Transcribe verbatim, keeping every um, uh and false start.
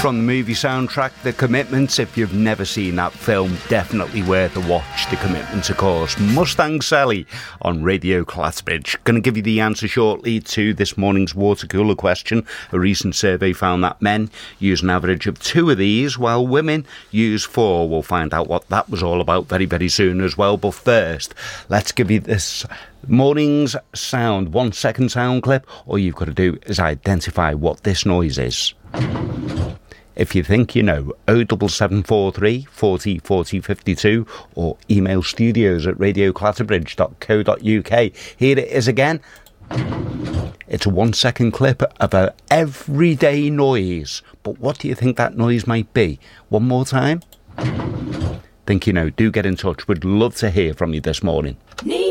From the movie soundtrack, The Commitments. If you've never seen that film, definitely worth a watch. The Commitments, of course. Mustang Sally on Radio Clatterbridge. Going to give you the answer shortly to this morning's water cooler question. A recent survey found that men use an average of two of these, while women use four. We'll find out what that was all about very, very soon as well. But first, let's give you this morning's sound, one second sound clip. All you've got to do is identify what this noise is. If you think you know, oh seven seven four three, four oh, four oh five two or email studios at radio clatterbridge dot co dot uk. Here it is again. It's a one second clip of an everyday noise. But what do you think that noise might be? One more time. Think you know, do get in touch. We'd love to hear from you this morning.